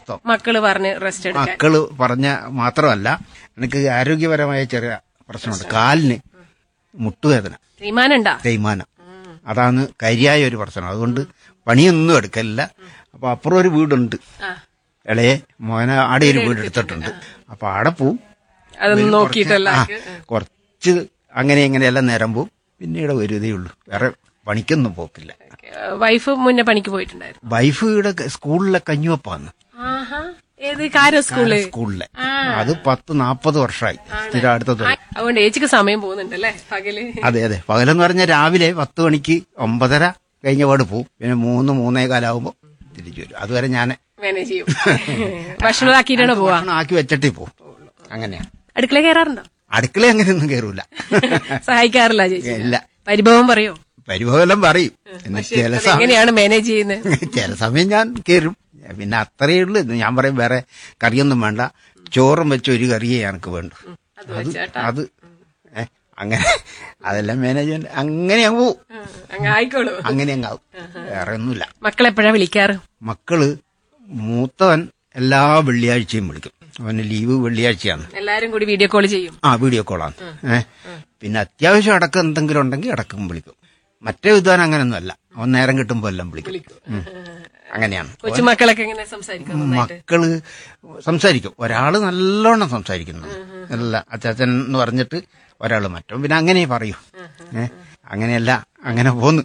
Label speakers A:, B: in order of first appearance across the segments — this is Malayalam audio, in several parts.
A: സ്വസ്ഥം.
B: മക്കള് പറഞ്ഞ് റെസ്റ്റ് എടുക്കാൻ.
A: മക്കള് പറഞ്ഞ മാത്രമല്ല, എനിക്ക് ആരോഗ്യപരമായ ചെറിയ പ്രശ്നമുണ്ട്. കാലിന് മുട്ടുവേദന, തേയ്മാനം. അതാണ് കരിയായ ഒരു പ്രശ്നം. അതുകൊണ്ട് പണിയൊന്നും എടുക്കലില്ല. അപ്പൊ അപ്പുറം ഒരു വീടുണ്ട്, ഇളയെ മോനെ ആടെ ഒരു വീട് എടുത്തിട്ടുണ്ട്. അപ്പൊ ആടെ പോവും,
B: അതൊന്നും നോക്കിയിട്ടല്ല.
A: കുറച്ച് അങ്ങനെ ഇങ്ങനെയെല്ലാം നേരം പോവും, പിന്നീട് വരുതേ ഉള്ളൂ. വേറെ പണിക്കൊന്നും പോക്കില്ല.
B: വൈഫ് മുന്നേ പണിക്ക് പോയിട്ടുണ്ടായിരുന്നു.
A: വൈഫ് ഇവിടെ സ്കൂളിലെ കഞ്ഞുവപ്പാന്ന്.
B: ഏത് സ്കൂളിലെ
A: അത് 10-40 വർഷമായി സ്ഥിരം അടുത്തത്.
B: അതുകൊണ്ട് ഏച്ചിക്ക് സമയം പോകുന്നുണ്ടല്ലേ പകല്?
A: അതെ അതെ, പകലെന്ന് പറഞ്ഞാൽ രാവിലെ 10 മണിക്ക് 9:30 കഴിഞ്ഞ പാട് പോവും. പിന്നെ 3-3:15 തിരിച്ചു വരും. അതുവരെ ഞാൻ
B: മാനേജ് ചെയ്യും. ഭക്ഷണം ആക്കിയിട്ടാണോ പോവാ?
A: ആക്കി വെച്ചിട്ടേ പോവും. അങ്ങനെയാണ്.
B: അടുക്കള കയറാറുണ്ടോ?
A: അടുക്കള അങ്ങനെയൊന്നും കയറൂല.
B: സഹായിക്കാറില്ല ചേച്ചി?
A: ഇല്ല.
B: പരിഭവം പറയോ?
A: പരിഭവമെല്ലാം പറയും.
B: എങ്ങനെയാണ് മാനേജ് ചെയ്യുന്നത്?
A: ചില സമയം ഞാൻ കയറും. പിന്നെ അത്രയേ ഉള്ളൂ. ഞാൻ പറയും വേറെ കറിയൊന്നും വേണ്ട, ചോറും വെച്ച ഒരു കറിയേ എനിക്ക് വേണ്ടു. അത് അങ്ങനെ അതെല്ലാം മാനേജ്മെന്റ് അങ്ങനെ അങ്ങ് പോവും. അങ്ങനെ അങ്ങ് ആവും. വേറെ ഒന്നുമില്ല.
B: മക്കളെപ്പോഴാ വിളിക്കാറ്?
A: മക്കള് മൂത്തവൻ എല്ലാ വെള്ളിയാഴ്ചയും വിളിക്കും. അവന് ലീവ് വെള്ളിയാഴ്ചയാണ്.
B: എല്ലാരും കൂടി വീഡിയോ കോൾ ചെയ്യും.
A: വീഡിയോ കോളാണ്. പിന്നെ അത്യാവശ്യം അടക്കം എന്തെങ്കിലും ഉണ്ടെങ്കിൽ അടക്കം വിളിക്കും. മറ്റേ വിദ്വാൻ അങ്ങനെയൊന്നുമല്ല, അവൻ നേരം കിട്ടുമ്പോ എല്ലാം വിളിക്കും. അങ്ങനെയാണ്.
B: കൊച്ചുമക്കളൊക്കെ എങ്ങനെ സംസാരിക്കും?
A: മക്കള് സംസാരിക്കും. ഒരാള് നല്ലോണം സംസാരിക്കുന്നു. അല്ല അച്ചാച്ചൻ എന്ന് പറഞ്ഞിട്ട് ഒരാള് മറ്റും പിന്നെ അങ്ങനെ പറയൂ. അങ്ങനെയല്ല, അങ്ങനെ പോന്നു.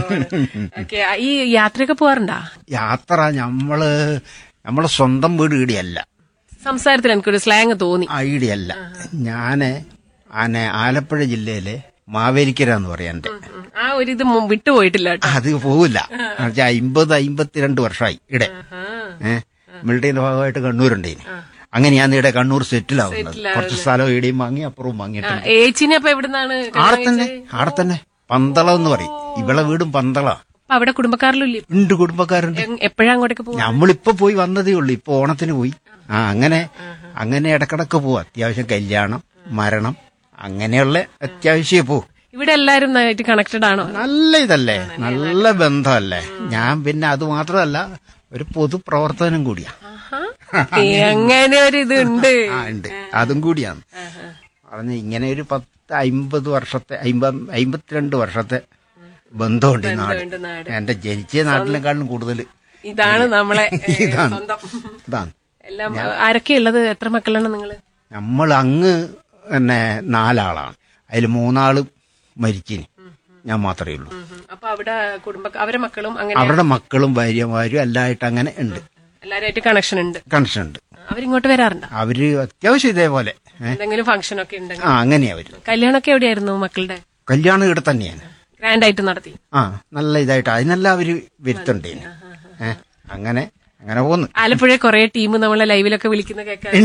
B: ഈ യാത്രയൊക്കെ പോവാറുണ്ടാ?
A: യാത്ര നമ്മളെ സ്വന്തം വീട് ഈടിയല്ല.
B: സംസാരത്തിൽ എനിക്കൊരു സ്ലാങ് തോന്നി.
A: ഈടിയല്ല. ഞാന് ആലപ്പുഴ ജില്ലയിലെ മാവേലിക്കര എന്ന് പറയാൻ
B: ആ ഒരു ഇത് വിട്ടുപോയിട്ടില്ല.
A: അത് പോവില്ല. 50-52 വർഷമായി ഇവിടെ. മിലിറ്ററിന്റെ ഭാഗമായിട്ട് കണ്ണൂരുണ്ട്. അങ്ങനെ ഞാൻ ഇവിടെ കണ്ണൂർ സെറ്റിലാവുന്നത്. കുറച്ച് സ്ഥലം ഇവിടെയും വാങ്ങി അപ്പുറവും വാങ്ങിയിട്ടുണ്ട്. ആടെ തന്നെ പന്തളം എന്ന് പറയും. ഇവളെ വീടും പന്തള.
B: അവിടെ കുടുംബക്കാരിലില്ലേ?
A: ഉണ്ട്, കുടുംബക്കാരുണ്ട്.
B: എപ്പോഴാ അങ്ങോട്ടേക്ക് പോകും?
A: നമ്മളിപ്പോ പോയി വന്നതേ ഉള്ളൂ. ഇപ്പൊ ഓണത്തിന് പോയി. അങ്ങനെ ഇടക്കിടക്ക് പോവും. അത്യാവശ്യം കല്യാണം, മരണം, അങ്ങനെയുള്ള അത്യാവശ്യം പോവും.
B: ഇവിടെ എല്ലാരും നന്നായിട്ട് കണക്റ്റഡ് ആണോ?
A: നല്ല ഇതല്ലേ, നല്ല ബന്ധമല്ലേ. ഞാൻ പിന്നെ അത് മാത്രമല്ല, ഒരു പൊതുപ്രവർത്തനം കൂടിയാ.
B: അങ്ങനെ ഒരു ഇതുണ്ട്.
A: ഉണ്ട്, അതും കൂടിയാണ്. പറഞ്ഞ ഇങ്ങനെ ഒരു 50 വർഷത്തെ 52 വർഷത്തെ ബന്ധമുണ്ട് ഈ നാട്. എന്റെ ജനിച്ച നാട്ടിനെക്കാളും കൂടുതൽ
B: ഇതാണ് നമ്മളെ.
A: ഇതാണ്.
B: ആരൊക്കെയുള്ളത്? എത്ര മക്കളാണ് നിങ്ങള്?
A: നമ്മൾ അങ്ങ് തന്നെ 4 ആളാണ്. അതിൽ 3 ആള് മരിച്ചിന്, ഞാൻ മാത്രമേ ഉള്ളൂ.
B: അപ്പൊ അവിടെ അവരുടെ മക്കളും
A: അവരുടെ മക്കളും ഭാര്യമാരും എല്ലായിട്ട് അങ്ങനെ ഉണ്ട്.
B: എല്ലാരായിട്ട് കണക്ഷൻ ഉണ്ട്. അവരിങ്ങോട്ട് വരാറുണ്ട്?
A: അവര് അത്യാവശ്യം ഇതേപോലെ
B: എന്തെങ്കിലും ഫംഗ്ഷൻ ഒക്കെ ഉണ്ട്.
A: അങ്ങനെയാ അവര്.
B: കല്യാണമൊക്കെ എവിടെയായിരുന്നു മക്കളുടെ?
A: കല്യാണം ഇവിടെ തന്നെയാണ്,
B: ഗ്രാൻഡ് ആയിട്ട് നടത്തി.
A: നല്ല ഇതായിട്ട് അതിനെല്ലാം അവര് വരുത്തുണ്ടേന്. അങ്ങനെ പോന്നു.
B: ആലപ്പുഴ കുറെ ടീം നമ്മളെ ലൈവിലൊക്കെ വിളിക്കുന്ന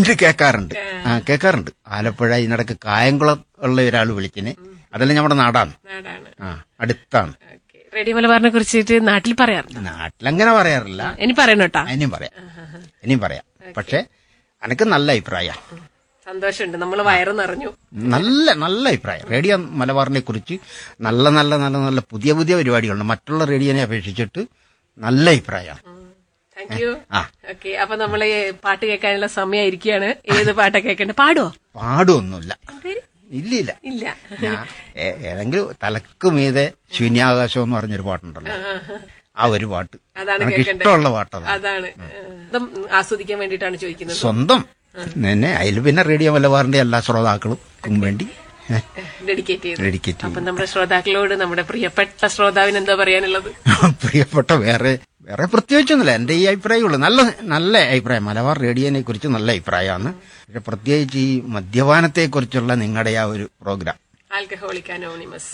A: കേൾക്കാറുണ്ട്. ആലപ്പുഴ ഇതിനിടക്ക് കായംകുളം ഉള്ള ഒരാൾ വിളിച്ചിന്. അതെല്ലാം നമ്മുടെ നാടാണ്, അടുത്താണ്.
B: റേഡിയോ മലബാറിനെ കുറിച്ചിട്ട് നാട്ടിൽ പറയാറില്ല?
A: നാട്ടിലങ്ങനെ പറയാറില്ല.
B: ഇനി പറയണോട്ടാ?
A: ഇനിയും പറയാം. പക്ഷെ എനിക്ക് നല്ല അഭിപ്രായം.
B: സന്തോഷമുണ്ട്, നമ്മള് വയറ് നിറഞ്ഞു.
A: നല്ല അഭിപ്രായം. റേഡിയോ മലബാറിനെ കുറിച്ച് നല്ല നല്ല നല്ല നല്ല പുതിയ പുതിയ പരിപാടികളുണ്ട്. മറ്റുള്ള റേഡിയോനെ അപേക്ഷിച്ചിട്ട് നല്ല അഭിപ്രായമാണ്.
B: Thank you. ഓക്കെ, അപ്പൊ നമ്മള് പാട്ട് കേൾക്കാനുള്ള സമയമായിരിക്കുകയാണ്. ഏത് പാട്ടാ കേൾക്കണ്ടേ?
A: പാടുമൊന്നുമില്ല. ഇല്ല. ഏതെങ്കിലും തലക്ക് മീതെ ശൂന്യാകാശം എന്ന് പറഞ്ഞൊരു പാട്ടുണ്ടല്ലോ, ആ ഒരു പാട്ട് എനിക്ക് ഇഷ്ടമുള്ള പാട്ടാണ്.
B: അതാണ് ആസ്വദിക്കാൻ വേണ്ടിയിട്ടാണ് ചോദിക്കുന്നത്.
A: സ്വന്തം തന്നെ. അതിൽ പിന്നെ റേഡിയോ മലബാറിന്റെ എല്ലാ ശ്രോതാക്കൾക്കും വേണ്ടി
B: ഡെഡിക്കേറ്റ് ചെയ്തു. അപ്പൊ നമ്മുടെ ശ്രോതാക്കളോട്, നമ്മുടെ പ്രിയപ്പെട്ട ശ്രോതാവിന് എന്താ പറയാനുള്ളത്?
A: പ്രിയപ്പെട്ട വേറെ പ്രത്യേകിച്ചൊന്നുമില്ല. എന്റെ ഈ അഭിപ്രായമുള്ളൂ. നല്ല അഭിപ്രായം. മലബാർ റേഡിയോനെ കുറിച്ച് നല്ല അഭിപ്രായമാണ്. പക്ഷെ പ്രത്യേകിച്ച് ഈ മദ്യപാനത്തെ കുറിച്ചുള്ള നിങ്ങളുടെ ആ ഒരു പ്രോഗ്രാം,
B: ആൽക്കഹോളിക് അനോണിമസ്,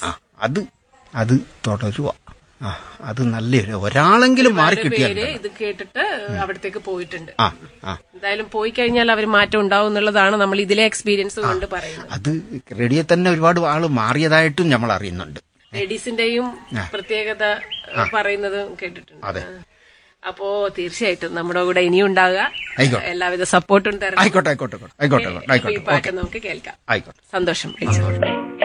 A: അത് തുടരുക. അത് നല്ലൊരു ഒരാളെങ്കിലും മാറി കിട്ടിയാൽ.
B: ഇത് കേട്ടിട്ട് അവിടത്തേക്ക് പോയിട്ടുണ്ട്. എന്തായാലും പോയി കഴിഞ്ഞാൽ അവർ മാറ്റം ഉണ്ടാവും എന്നുള്ളതാണ് നമ്മൾ ഇതിലെ എക്സ്പീരിയൻസ് കൊണ്ട് പറയുന്നത്.
A: അത് റേഡിയോ തന്നെ ഒരുപാട് ആള് മാറിയതായിട്ടും നമ്മൾ അറിയുന്നുണ്ട്.
B: ലേഡീസിന്റെയും പ്രത്യേകത പറയുന്നത് കേട്ടിട്ടുണ്ട്.
A: അതെ.
B: അപ്പോ തീർച്ചയായിട്ടും നമ്മുടെ കൂടെ ഇനിയും ഉണ്ടാകുക. എല്ലാവിധ സപ്പോർട്ടും തരണം.
A: ആയിക്കോട്ടെ.
B: ഈ പാട്ട് നമുക്ക് കേൾക്കാം. സന്തോഷം.